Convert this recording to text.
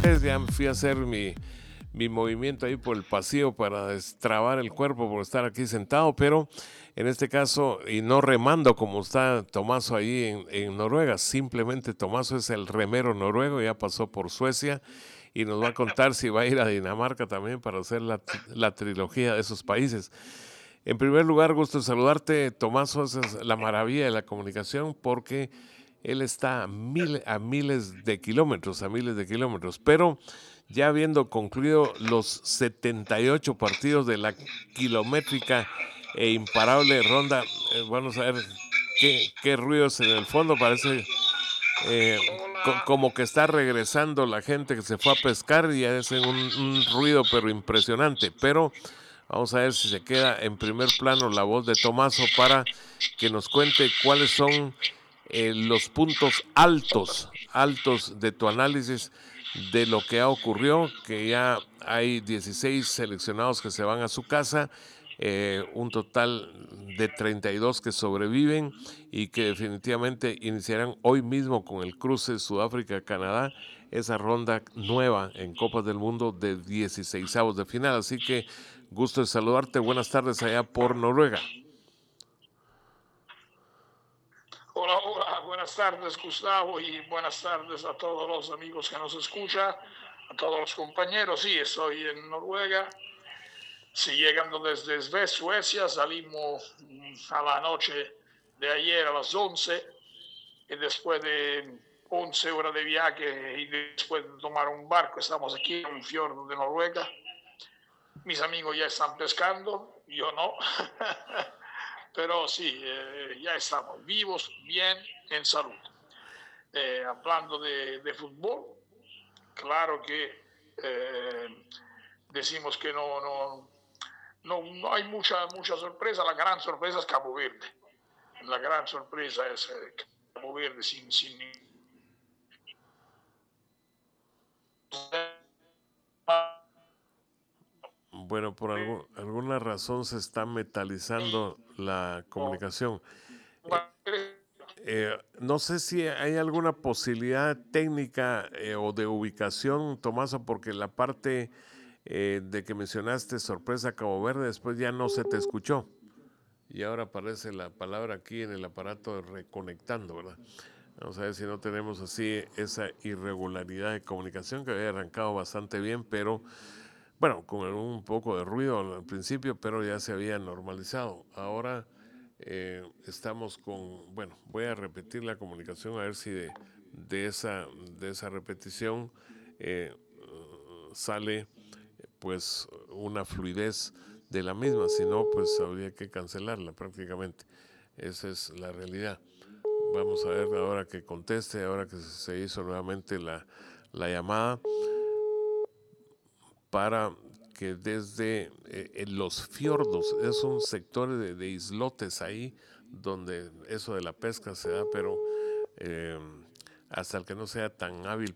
Ya fui a hacer mi movimiento ahí por el pasillo para destrabar el cuerpo por estar aquí sentado, pero en este caso, y no remando como está Tomaso ahí en Noruega, simplemente Tomaso es el remero noruego, ya pasó por Suecia y nos va a contar si va a ir a Dinamarca también para hacer la trilogía de esos países. En primer lugar, gusto en saludarte, Tomaso. Esa es la maravilla de la comunicación porque él está a miles de kilómetros, pero ya habiendo concluido los 78 partidos de la kilométrica e imparable ronda, vamos a ver qué ruidos en el fondo, parece Hola, como que está regresando la gente que se fue a pescar y hacen un ruido pero impresionante, pero vamos a ver si se queda en primer plano la voz de Tomaso para que nos cuente cuáles son los puntos altos de tu análisis de lo que ha ocurrido, que ya hay 16 seleccionados que se van a su casa, un total de 32 que sobreviven y que definitivamente iniciarán hoy mismo con el cruce Sudáfrica-Canadá, esa ronda nueva en Copas del Mundo de 16avos de final. Así que gusto de saludarte, buenas tardes allá por Noruega. hola, buenas tardes Gustavo y buenas tardes a todos los amigos que nos escuchan, a todos los compañeros. Sí, estoy en Noruega, sí, llegando desde Suecia, salimos a la noche de ayer a las 11 y después de 11 horas de viaje y después de tomar un barco, estamos aquí en un fiordo de Noruega. Mis amigos ya están pescando, yo no. Pero sí, ya estamos vivos, bien, en salud. Hablando de fútbol, claro que decimos que no hay mucha sorpresa. La gran sorpresa es Cabo Verde. La gran sorpresa es Cabo Verde sin Bueno, por alguna razón se está metalizando la comunicación. No sé si hay alguna posibilidad técnica o de ubicación, Tomaso, porque la parte de que mencionaste sorpresa Cabo Verde, después ya no se te escuchó. Y ahora aparece la palabra aquí en el aparato de reconectando, ¿verdad? Vamos a ver si no tenemos así esa irregularidad de comunicación que había arrancado bastante bien, pero bueno, con un poco de ruido al principio, pero ya se había normalizado. Ahora estamos con, bueno, voy a repetir la comunicación a ver si de esa repetición eh, sale pues una fluidez de la misma, si no pues habría que cancelarla prácticamente. Esa es la realidad. Vamos a ver ahora que conteste, ahora que se hizo nuevamente la llamada para que desde en los fiordos, es un sector de islotes ahí donde eso de la pesca se da, pero hasta el que no sea tan hábil